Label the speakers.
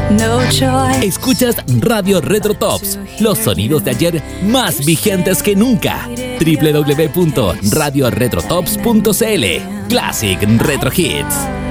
Speaker 1: no choice.
Speaker 2: Escuchas Radio Retro Tops, los sonidos de ayer más vigentes que nunca. www.radioretrotops.cl Classic Retro Hits.